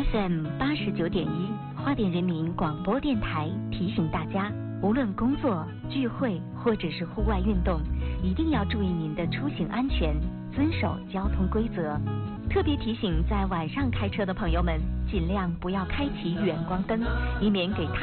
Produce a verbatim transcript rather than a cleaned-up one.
F M 八十九点一，花莲人民广播电台提醒大家，无论工作、聚会或者是户外运动，一定要注意您的出行安全，遵守交通规则。特别提醒在晚上开车的朋友们，尽量不要开启远光灯，以免给他